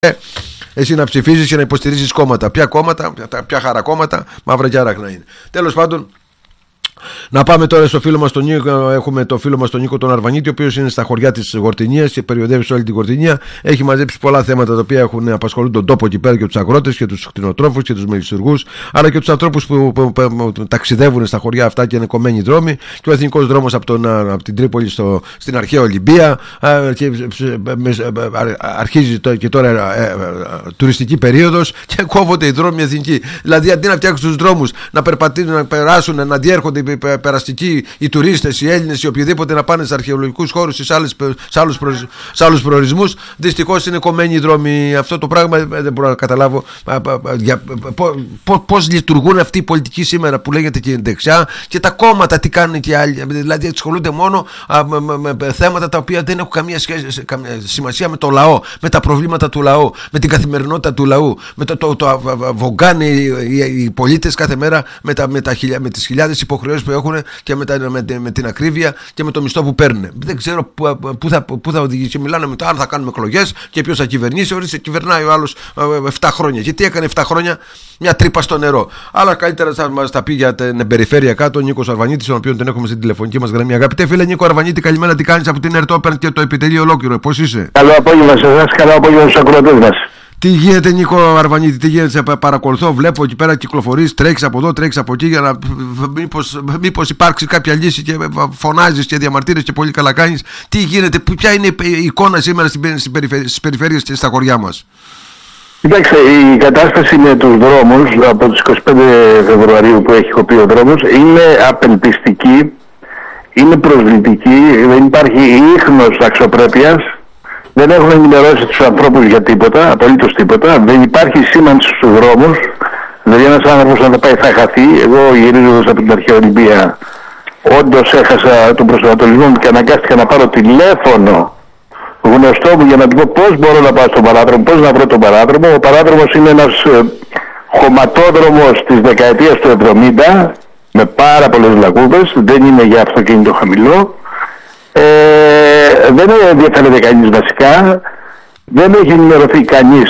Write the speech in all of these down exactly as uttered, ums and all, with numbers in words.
εσύ να ψηφίζεις και να υποστηρίζεις κόμματα. Ποια κόμματα, ποια χαρακόμματα, μαύρα και άραχνα είναι. Τέλος πάντων, να πάμε τώρα στο φίλο μας τον Νίκο. Έχουμε το φίλο μας τον Νίκο τον Αρβανίτη, ο οποίος είναι στα χωριά της Γορτινίας και περιοδεύει σε όλη την Γορτινία. Έχει μαζέψει πολλά θέματα τα οποία έχουν απασχολούν τον τόπο εκεί πέρα και τους αγρότες και τους κτηνοτρόφους και τους μελισσουργούς, αλλά και τους ανθρώπους που, που, που, που, που ταξιδεύουν στα χωριά αυτά και είναι κομμένοι δρόμοι. Και ο εθνικός δρόμος από, τον, από την Τρίπολη στο, στην αρχαία Ολυμπία. Και, αρχίζει το, και τώρα ε, ε, τουριστική περίοδος και κόβονται οι δρόμοι εθνικοί. Δηλαδή αντί να φτιάξουν τους δρόμους, να περπατήσουν, να περάσουν, να διέρχονται περαστικοί οι τουρίστες, οι Έλληνες, οι οποιοδήποτε να πάνε σε αρχαιολογικούς χώρους ή σε, άλλες, σε, άλλους προορισ, σε άλλους προορισμούς, δυστυχώς είναι κομμένοι οι δρόμοι. Αυτό το πράγμα δεν μπορώ να καταλάβω πώς λειτουργούν αυτοί οι πολιτικοί σήμερα που λέγεται και δεξιά, και τα κόμματα τι κάνουν και άλλοι. Δηλαδή ασχολούνται μόνο με θέματα τα οποία δεν έχουν καμία σχέση, καμία σημασία με το λαό, με τα προβλήματα του λαού, με την καθημερινότητα του λαού, με το, το, το, το βογκάνε οι, οι, οι πολίτες κάθε μέρα με, τα, με, τα, με τις χιλιάδες υποχρεώσεις που έχουν και με, τα, με, με την ακρίβεια και με το μισθό που παίρνουν. Δεν ξέρω πού, πού, θα, πού θα οδηγήσει. Μιλάνε με το αν θα κάνουμε εκλογές και ποιος θα κυβερνήσει. Ορίστε, κυβερνάει ο άλλος επτά χρόνια. Και τι έκανε επτά χρόνια? Μια τρύπα στο νερό. Αλλά καλύτερα θα μας τα πει για την περιφέρεια κάτω ο Νίκος Αρβανίτης, τον οποίο τον έχουμε στην τηλεφωνική μας γραμμή. Αγαπητέ φίλε Νίκο Αρβανίτη, καλημέρα. Τι κάνεις από την Ερτόπεν και το επιτελείο ολόκληρο? Πώς είσαι? Καλό απόγευμα σε εσάς, καλό απόγευμα στους ακροατές μας. Τι γίνεται Νίκο Αρβανίτη, τι γίνεται? Σε παρακολουθώ, βλέπω εκεί πέρα κυκλοφορείς, τρέχεις από εδώ, τρέχεις από εκεί για να μήπως, μήπως υπάρξει κάποια λύση και φωνάζεις και διαμαρτύρεσαι και πολύ καλά κάνεις. Τι γίνεται, ποια είναι η εικόνα σήμερα στις περιφέρειες και στα χωριά μας? Κοιτάξτε, η κατάσταση με τους δρόμους από τις είκοσι πέντε Φεβρουαρίου που έχει κοπεί ο δρόμος είναι απελπιστική, είναι προσβλητική, δεν υπάρχει ίχνος αξιοπρέπειας. Δεν έχουν ενημερώσει τους ανθρώπους για τίποτα, απολύτως τίποτα. Δεν υπάρχει σήμανση στους δρόμους. Δηλαδή ένας άνθρωπος αν θα πάει θα χαθεί. Εγώ γυρίζοντας από την αρχαία Ολυμπία όντως έχασα τον προσανατολισμό μου και αναγκάστηκα να πάρω τηλέφωνο γνωστό μου για να του πω πώς μπορώ να πάω στον παράδρομο, πώς να βρω τον παράδρομο. Ο παράδρομος είναι ένας ε, χωματόδρομος της δεκαετίας του εβδομήντα με πάρα πολλές λακκούβες, δεν είναι για αυτοκίνητο χαμηλό. Ε, δεν ενδιαφέρεται κανείς βασικά, δεν έχει ενημερωθεί κανείς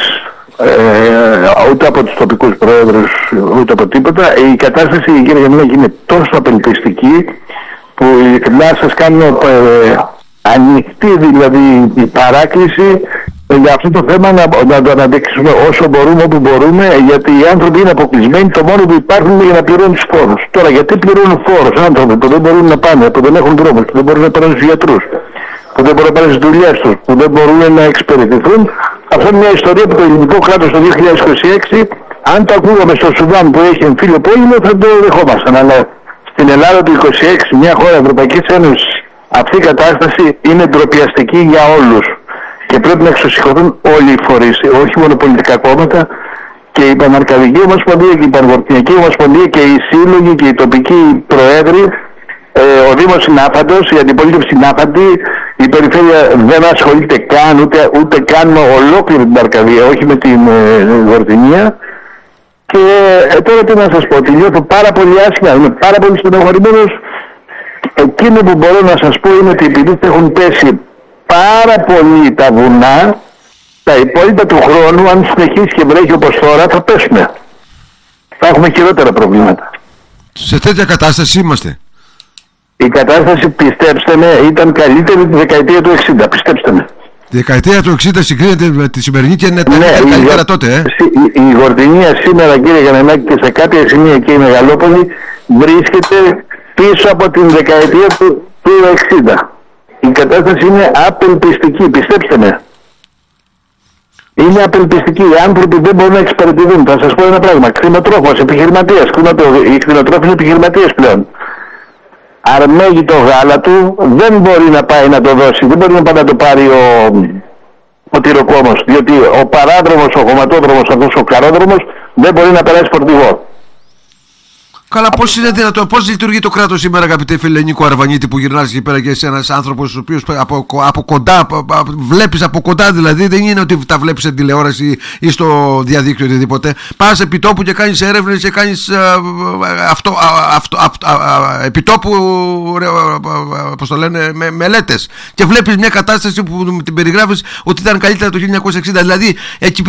ε, ούτε από τους τοπικούς πρόεδρους ούτε από τίποτα. Η κατάσταση, κύριε Γιαννάκη, είναι τόσο απελπιστική που να σας κάνω ε, ανοιχτή δηλαδή η παράκληση για αυτό το θέμα να, να το αναδείξουμε όσο μπορούμε, όπου μπορούμε, γιατί οι άνθρωποι είναι αποκλεισμένοι. Το μόνο που υπάρχουν είναι για να πληρώνουν τους φόρους. Τώρα, γιατί πληρώνουν φόρους άνθρωποι που δεν μπορούν να πάνε, που δεν έχουν δρόμους, που δεν μπορούν να πάνε στους γιατρούς, που δεν μπορούν να πάνε στις δουλειές τους, που δεν μπορούν να εξυπηρετηθούν? Αυτό είναι μια ιστορία που το ελληνικό κράτος το δύο χιλιάδες είκοσι έξι, αν το ακούγαμε στο Σουδάν που έχει εμφύλιο πόλεμο, θα το δεχόμασταν. Αλλά στην Ελλάδα του είκοσι έξι, μια χώρα Ευρωπαϊκής Ένωσης, αυτή η κατάσταση είναι ντροπιαστική για όλους. Και πρέπει να εξωσυχωθούν όλοι οι φορείς, όχι μόνο πολιτικά κόμματα, και η Παναρκαδική Ομοσπονδία και η Πανγορτιακή Ομοσπονδία και οι σύλλογοι και οι τοπικοί προέδροι, ε, ο Δήμος είναι άφαντος, η αντιπολίτευση είναι άφαντη, η περιφέρεια δεν ασχολείται καν, ούτε, ούτε καν με ολόκληρη την Αρκαδία, όχι με την ε, Γορτινία. Και ε, τώρα τι να σας πω, ότι νιώθω πάρα πολύ άσχημα, είμαι πάρα πολύ στενοχωρημένος. Εκείνο που μπορώ να σας πω είναι ότι επειδή έχουν πέσει πάρα πολύ τα βουνά, τα υπόλοιπα του χρόνου, αν συνεχίσει και βρέχει όπως τώρα, θα πέσουμε. Θα έχουμε χειρότερα προβλήματα. Σε τέτοια κατάσταση είμαστε? Η κατάσταση, πιστέψτε με, ήταν καλύτερη τη δεκαετία του εξήντα, πιστέψτε με. Τη δεκαετία του εξήντα συγκρίνεται με τη σημερινή και είναι ναι, καλύτερα τότε, ε. Η, η Γορτινία σήμερα, κύριε Γιαννάκη, και σε κάποια σημεία και η Μεγαλόπολη βρίσκεται πίσω από την δεκαετία του, του εξήντα. Η κατάσταση είναι απελπιστική, πιστέψτε με. Είναι απελπιστική. Οι άνθρωποι δεν μπορούν να εξυπηρετηθούν. Θα σας πω ένα πράγμα. Κτηνοτρόφος, επιχειρηματίας. Οι κτηνοτρόφοι είναι επιχειρηματίες πλέον. Αρμέγει το γάλα του, δεν μπορεί να πάει να το δώσει. Δεν μπορεί να πάει να το πάρει ο, ο τυροκόμος. Διότι ο παράδρομος, ο χωματόδρομος, αυτός ο καρόδρομος δεν μπορεί να περάσει φορτηγό. Καλά, πώς είναι δυνατόν, πώς λειτουργεί το κράτος σήμερα, αγαπητέ φίλε Νίκο Αρβανίτη, που γυρνάς εκεί πέρα και είσαι ένας άνθρωπος ο οποίος από, από κοντά, από, βλέπεις από κοντά, δηλαδή δεν είναι ότι τα βλέπεις στην τηλεόραση ή στο διαδίκτυο οτιδήποτε. Πας επί τόπου και κάνεις έρευνες και κάνεις α, αυτό, α, αυτό α, α, επί τόπου, πώς το λένε, με, μελέτες. Και βλέπεις μια κατάσταση που την περιγράφεις ότι ήταν καλύτερα το χίλια εννιακόσια εξήντα. Δηλαδή εκεί